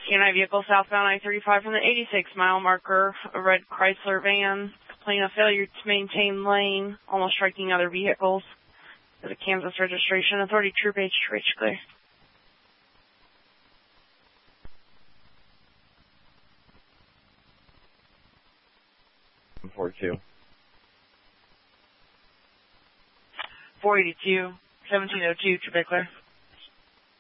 K9 vehicle southbound I-35 from the 86-mile marker, a red Chrysler van, complaint of failure to maintain lane, almost striking other vehicles. There's a Kansas registration, authority troop H, reach clear. .42. 482, 1702, troop clear.